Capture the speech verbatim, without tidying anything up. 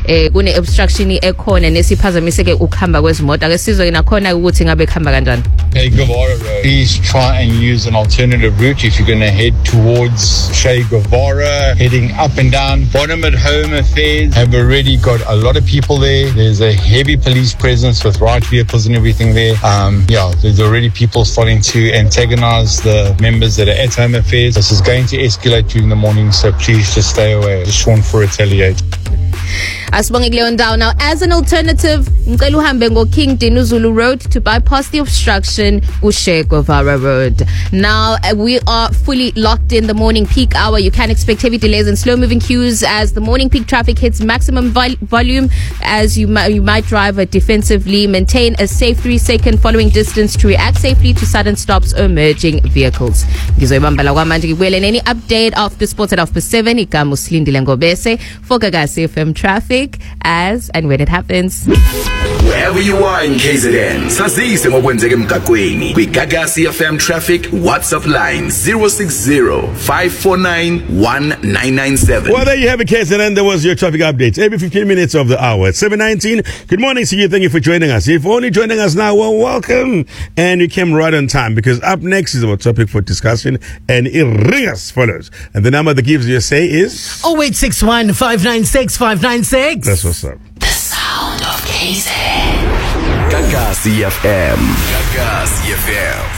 eh kune obstruction ekhona nesiphazamiseke ukuhamba kwezimoto ake sizwe nakhona ukuthi ngabe khamba kanjani. Hey, Guevara Road. Please try and use an alternative route if you're going to head towards Che Guevara, heading up and down. Bottom at Home Affairs have already got a lot of people there. There's a heavy police presence with riot vehicles and everything there. Um, yeah, there's already people starting to antagonize the members that are at Home Affairs. This is going to escalate during the morning, so please just stay away. Just sworn for retaliate. Asibonge kuleyo ndawo. Now, as an alternative, ngicela uhambe ngo King Dinuzulu Road to bypass the obstruction Che Guevara Road. Now, uh, we are fully locked in the morning peak hour. You can expect heavy delays and slow-moving queues as the morning peak traffic hits maximum vol- volume. As you, mi- you might drive it defensively, maintain a safe three-second following distance to react safely to sudden stops or merging vehicles. Ngizoyibamba la kwamanje ngibuyele any update after sports at half past seven. Igama uSilindile Ngobese for Gagasi F M traffic as and when it happens. Wherever you are in K Z N, sazise ngokwenzeka emgaqweni. Kwi Gagasi F M traffic WhatsApp line zero six zero five four nine one nine nine seven. Well, there you have it, K Z N. There was your traffic update. Every fifteen minutes of the hour. seven nineteen. Good morning to you. Thank you for joining us. If you're only joining us now, well, welcome. And you came right on time because up next is our topic for discussion, and it rings as follows. And the number that gives you a say is oh eight six one five nine six five nine six. That's what's up. The sound of K Z N. Gagasi F M. Gagasi F M.